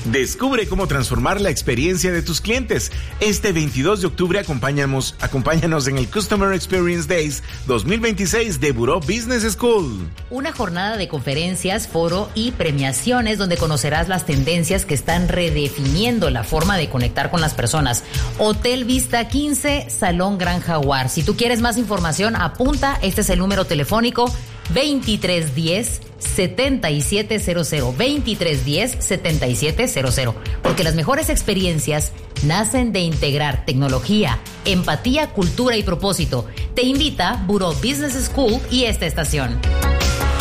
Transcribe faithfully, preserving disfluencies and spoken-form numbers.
Descubre cómo transformar la experiencia de tus clientes. Este veintidós de octubre acompáñanos, acompáñanos en el Customer Experience Days dos mil veintiséis de Buró Business School. Una jornada de conferencias, foro y premiaciones donde conocerás las tendencias que están redefiniendo la forma de conectar con las personas. Hotel Vista quince, Salón Gran Jaguar. Si tú quieres más información, apunta. Este es el número telefónico veintitrés diez, setenta y siete cero cero. veintitrés diez, setenta y siete cero cero. Porque las mejores experiencias nacen de integrar tecnología, empatía, cultura y propósito. Te invita Buró Business School y esta estación.